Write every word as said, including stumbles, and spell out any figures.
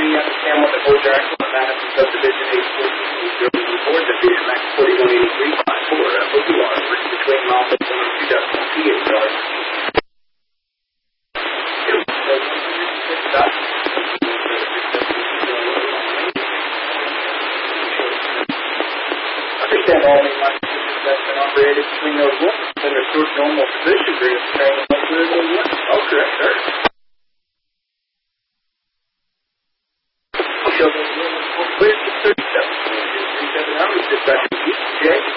me understand what the boards are actually about in subdivision eight fourteen. The boards are being max forty-one eighty-three by four. Uh, O P R between mile one and two decimal P eight dollars. Understand all these lines that's been operated between those ones in their short normal position grid train up to their little one. Oh, correct, sir. Show them where's the thirty-seven? thirty-seven hours, dispatch, Jay.